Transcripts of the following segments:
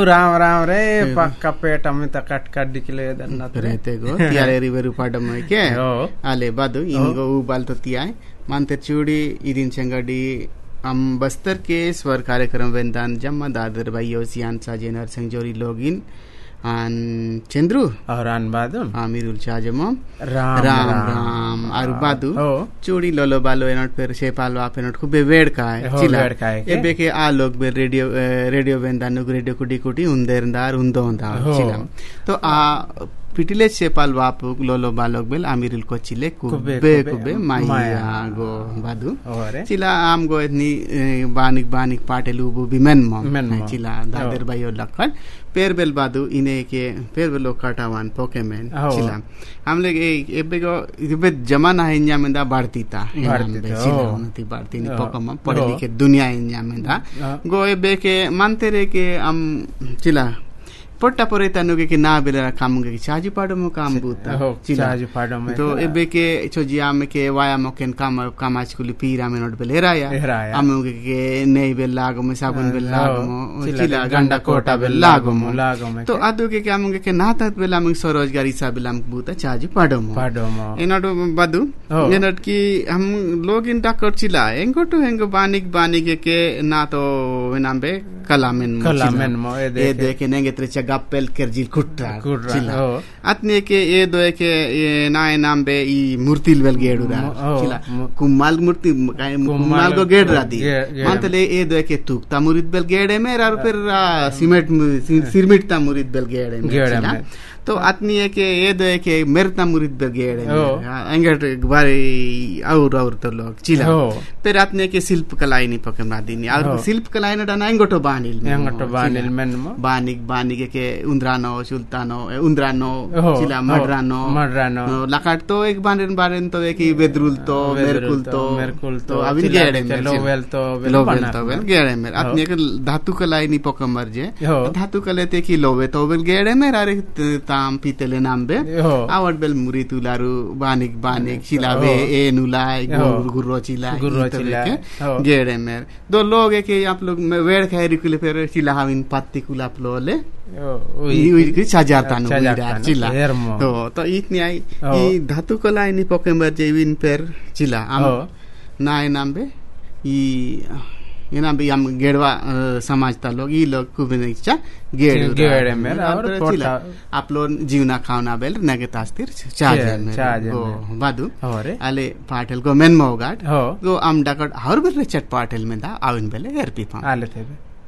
राम राम रे पक्का पेट में त कट कट दिखले दन्ना रहते गो तियारे रिवेरु पाडम के आले बादु इनको बाल तो तियाय मानते चूड़ी इदिन चंगडी हम बस्तर के स्वर कार्यक्रम वेंदान जम्मा दादर भाइयों सियान साजेनर संजोरी लोगिन आन चंद्रू और आन बादु आमिरुल चाजमो राम राम आरु बादु चूड़ी लोलो बालो एनोट पर शेपालो आपेनोट खूबे वेड़ का है चिला ए बेके आ लोग बे रेडियो वेंदान नुग रेडियो कुडी कुडी उंदेरंदार उंदोंदार चिला तो आ पिटिले शेपाल वापु लोलो बालोग बेल आमिरुल को चिले कुबे माया गो बादु चिला आम गो इतनी बानिक पाटेलु बु बिमेन मो चिला दादर भाइयो लखन पेर बेल बादु इने के पेर बेलो काटावान पोकेमेन चिला हमले एबे गो इबे जमाना है इंया में दा बढ़ती ता चिला उनती बढ़ती नि पोकम पढ़े लिखे दुनिया इंया में दा गो एबे के मानते रे के हम चिला पोट्टा पोरे तनुगे के ना बेला काम के चाजू पाडो मो काम बुता चाजू पाडो में तो एबे के छोजिया में के वाया मोकेन काम आज कुली पीरा में नोट बेले राया अमुगे के नहीं बेल लागो में साबुन बेल लागो मो चिला गंडा कोटा बेल लागो मो तो आदो के अमुगे के ना तात बेला में स्वरोजगारी सा बेला में बुता चाजू पाडो मो एनोट बादू एनोट की हम लोग इन डाकर चिला एंगो तो एंगो बानिक के ना तो नामबे कलामेन मो ए देखे नेगे त्रे गप्पेल करजिल कुट्टा चिला अतने के ये दो के ये नाय नाम बे ई मूर्तिल बेल गेडुरा चिला कुमाल मूर्ति कुमाल को गेड रादी मानतले ये दो के तुक्ता मुरिद बेल गेडे में और फिर सिरमिटता मुरिद बेल गेडे में तो अतनी है के ये दो के मेरता मुरिद बेल गेडे में एंगट बारे और तो लोग चिला फिर अतने के शिल्प कलाई नहीं पकम रादी नहीं और शिल्प कलाई न डाना एंगटो बानिल में बानिक के उंद्रानो सुल्तानो उंद्रानो चिला मडरानो लकाट तो एक बारेन तो एक बेदरुल तो मेरकुल तो अभी गेड़े में लोवेल तो गेड़े में अपने के धातु कलाई नि पकमर जे धातु कले ते की लोवे तो बेल गेड़े में रे ताम पीतले नाम बे आवड बेल मुरी तुलारू बानिक चिलावे ए नुलाई गुर्रो चिला गेड़े में दो लोग के आप लोग वेड़ खैरी कुले फिर चिला हविन पत्ती कुला प्लोले चिला तो इतनी आई धातु कला इन पोकेमर जेविन पेर चिला हम नाय नाम बे ये नाम भी हम गेड़वा समाजता लोग ये लोग कुबे इच्छा गेड़े में और चिला आप लोग जीवना खावना बेल नगे तास्तिर चाजे में बादू आले पाटेल को मेन मोगाट गो आम डकट हर बेल चट पाटेल में दा आविन बेले एरपी पा आले थे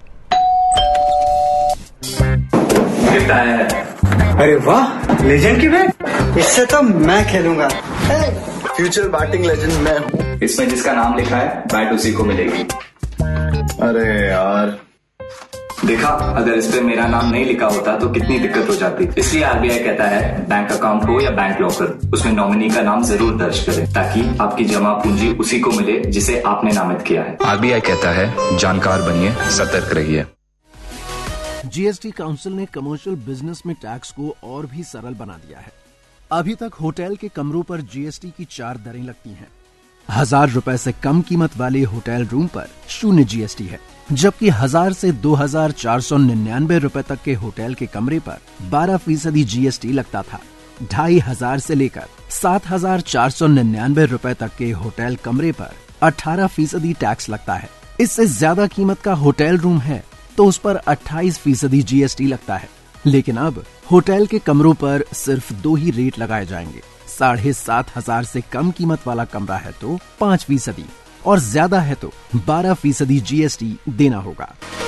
अरे वाह लेजेंड की बैट इससे तो मैं खेलूंगा फ्यूचर बैटिंग लेजेंड मैं हूँ इसमें जिसका नाम लिखा है बैट उसी को मिलेगी अरे यार देखा अगर इस पे मेरा नाम नहीं लिखा होता तो कितनी दिक्कत हो जाती इसलिए आरबीआई कहता है बैंक अकाउंट हो या बैंक लॉकर उसमें नॉमिनी का नाम जरूर दर्ज करें ताकि आपकी जमा पूंजी उसी को मिले जिसे आपने नामित किया है आरबीआई कहता है जानकार बनिए सतर्क रहिए। जीएसटी काउंसिल ने कमर्शियल बिजनेस में टैक्स को और भी सरल बना दिया है। अभी तक होटल के कमरों पर जीएसटी की 4 दरें लगती हैं। 1000 रुपए से कम कीमत वाले होटल रूम पर 0 जीएसटी है, जबकि 1000 से 2499 रुपए तक के होटल के कमरे पर 12% जीएसटी लगता था। 2500 से लेकर 7499 रुपए तक के होटल कमरे पर 18% टैक्स लगता है। इससे ज्यादा कीमत का होटल रूम है तो उस पर 28% जीएसटी लगता है। लेकिन अब होटल के कमरों पर सिर्फ 2 ही रेट लगाए जाएंगे। 7500 से कम कीमत वाला कमरा है तो 5% और ज्यादा है तो 12% जीएसटी देना होगा।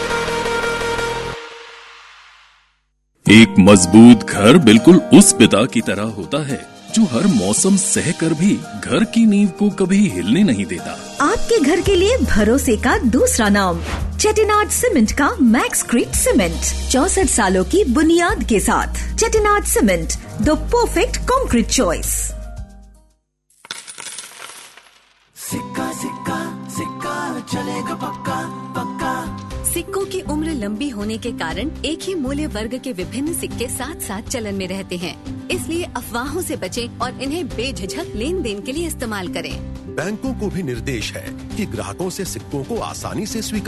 एक मजबूत घर बिल्कुल उस पिता की तरह होता है जो हर मौसम सहकर भी घर की नींव को कभी हिलने नहीं देता। आपके घर के लिए भरोसे का दूसरा नाम चेटिनाड सीमेंट का मैक्सक्रीट सीमेंट 64 सालों की बुनियाद के साथ। Chettinad cement, the perfect concrete choice. सिक्का सिक्का सिक्का चलेगा पक्का पक्का। सिक्कों की उम्र लंबी होने के कारण एक ही मूल्य वर्ग के विभिन्न सिक्के साथ साथ चलन में रहते हैं, इसलिए अफवाहों से बचें और इन्हें बेझिझक लेन देन के लिए इस्तेमाल करें। बैंकों को भी निर्देश है कि ग्राहकों से सिक्कों को आसानी से स्वीकार